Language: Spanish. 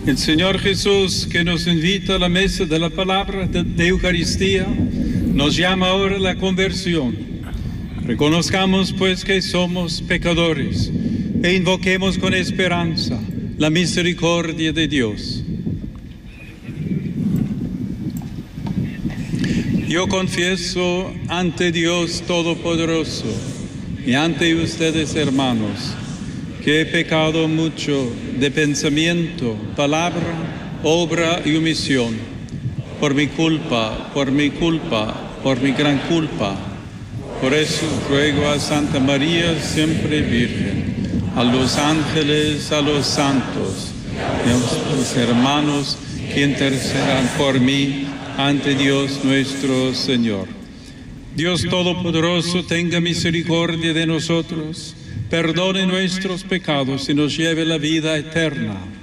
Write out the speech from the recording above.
El Señor Jesús, que nos invita a la mesa de la palabra de Eucaristía, nos llama ahora a la conversión. Reconozcamos pues que somos pecadores e invoquemos con esperanza la misericordia de Dios. Yo confieso ante Dios Todopoderoso y ante ustedes, hermanos, que he pecado mucho de pensamiento, palabra, obra y omisión, por mi culpa, por mi gran culpa. Por eso ruego a Santa María, siempre Virgen, a los ángeles, a los santos, y a los hermanos que intercedan por mí ante Dios nuestro Señor. Dios Todopoderoso, tenga misericordia de nosotros, perdone nuestros pecados y nos lleve a la vida eterna.